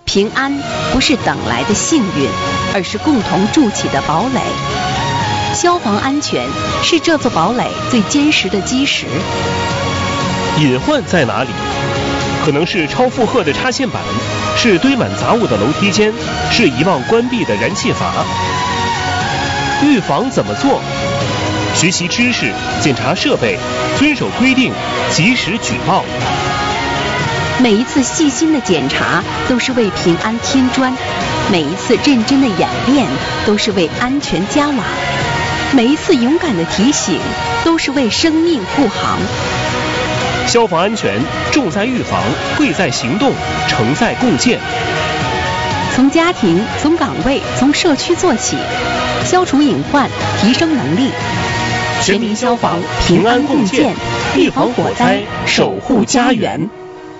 平安不是等来的幸运，而是共同筑起的堡垒。消防安全是这座堡垒最坚实的基石。 隐患在哪里？可能是超负荷的插线板，是堆满杂物的楼梯间，是遗忘关闭的燃气阀。预防怎么做？学习知识，检查设备，遵守规定，及时举报。 每一次细心的检查都是为平安添砖，每一次认真的演练都是为安全加瓦，每一次勇敢的提醒都是为生命护航。 消防安全重在预防，贵在行动，成在共建。 从家庭、从岗位、从社区做起，消除隐患，提升能力。全民消防，平安共建，预防火灾，守护家园。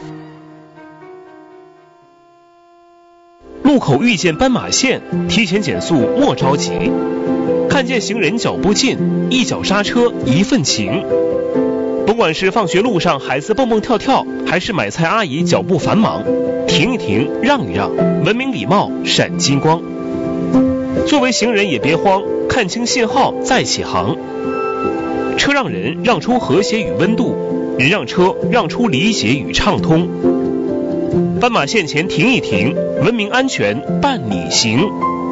路口遇见斑马线，提前减速莫着急。看见行人脚步近，一脚刹车一份情。不管是放学路上孩子蹦蹦跳跳，还是买菜阿姨脚步繁忙，停一停，让一让，文明礼貌闪金光。作为行人也别慌，看清信号再起航。车让人让出和谐与温度，人让车让出理解与畅通。斑马线前停一停，文明安全伴你行。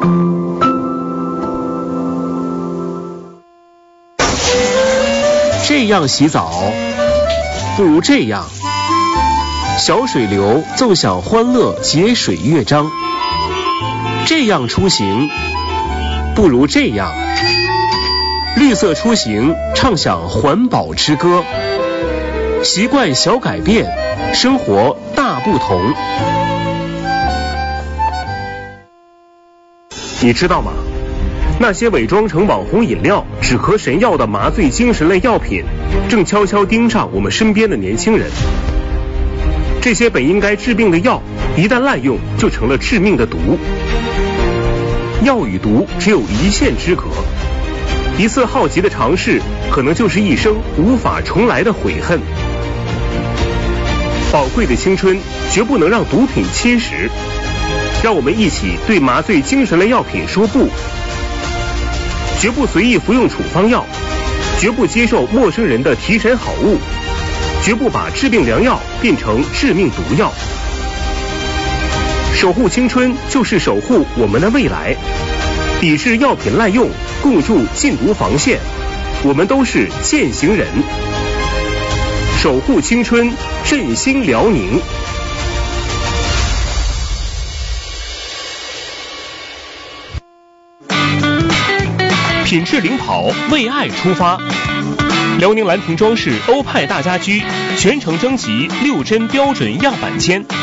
这样洗澡，不如这样。小水流奏响欢乐节水乐章。这样出行，不如这样。绿色出行，唱响环保之歌。习惯小改变，生活大不同。你知道吗？那些伪装成网红饮料、止咳神药的麻醉精神类药品，正悄悄盯上我们身边的年轻人。这些本应该治病的药，一旦滥用，就成了致命的毒。药与毒只有一线之隔，一次好奇的尝试，可能就是一生无法重来的悔恨。宝贵的青春绝不能让毒品侵蚀，让我们一起对麻醉精神类药品说不。绝不随意服用处方药，绝不接受陌生人的提神好物，绝不把治病良药变成致命毒药。守护青春就是守护我们的未来，抵制药品滥用，共筑禁毒防线，我们都是践行人。守护青春，振兴辽宁。品质领跑，为爱出发。辽宁兰亭装饰欧派大家居全程征集6针标准样板间。